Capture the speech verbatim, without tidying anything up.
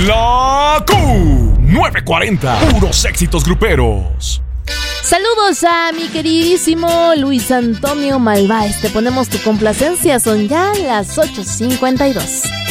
La Q novecientos cuarenta, puros éxitos gruperos. Saludos a mi queridísimo Luis Antonio Malváez. Te ponemos tu complacencia, son ya las ocho cincuenta y dos.